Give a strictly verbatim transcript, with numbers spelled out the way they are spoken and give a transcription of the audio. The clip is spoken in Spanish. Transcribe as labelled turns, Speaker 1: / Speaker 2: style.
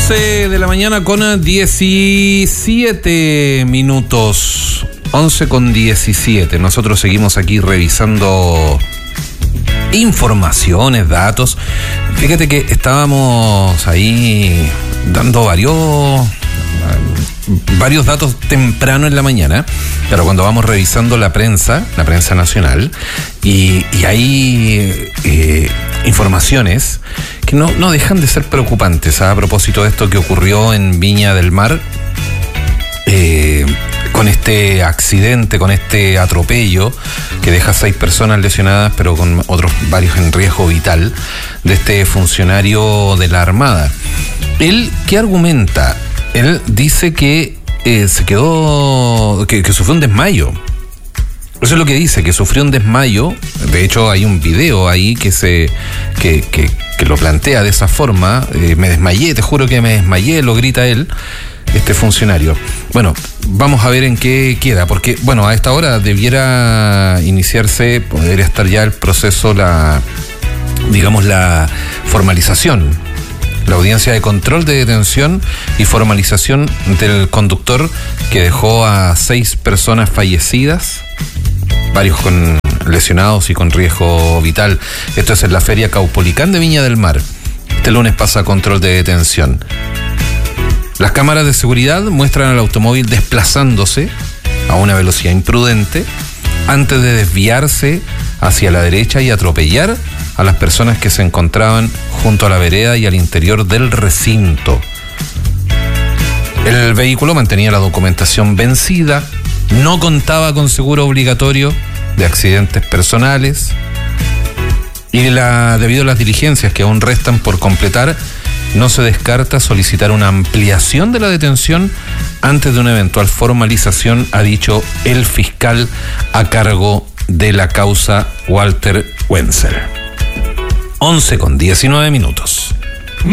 Speaker 1: once de la mañana con diecisiete minutos. once con diecisiete. Nosotros seguimos aquí revisando informaciones, datos. Fíjate que estábamos ahí dando varios varios datos temprano en la mañana, pero cuando vamos revisando la prensa, la prensa nacional, y, y hay eh, informaciones que no, no dejan de ser preocupantes, ¿eh? A propósito de esto que ocurrió en Viña del Mar, eh, con este accidente, con este atropello que deja seis personas lesionadas, pero con otros varios en riesgo vital, de este funcionario de la Armada. Él, ¿qué argumenta? Él dice que eh, se quedó, que, que sufrió un desmayo. Eso es lo que dice, que sufrió un desmayo. De hecho, hay un video ahí que se que, que, que lo plantea de esa forma. Eh, me desmayé, te juro que me desmayé, lo grita él, este funcionario. Bueno, vamos a ver en qué queda, porque, bueno, a esta hora debiera iniciarse, podría estar ya el proceso, la, digamos, la formalización. La audiencia de control de detención y formalización del conductor que dejó a seis personas fallecidas, varios con lesionados y con riesgo vital. Esto es en la Feria Caupolicán de Viña del Mar. Este lunes pasa a control de detención. Las cámaras de seguridad muestran al automóvil desplazándose a una velocidad imprudente antes de desviarse hacia la derecha y atropellar a las personas que se encontraban junto a la vereda y al interior del recinto. El vehículo mantenía la documentación vencida, no contaba con seguro obligatorio de accidentes personales y la, debido a las diligencias que aún restan por completar, no se descarta solicitar una ampliación de la detención antes de una eventual formalización, ha dicho el fiscal a cargo de la causa, Walter Wenzel. once con diecinueve minutos.